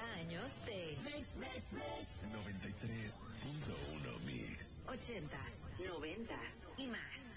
años de Mix 93.1 Mix. 80s, 90s y más.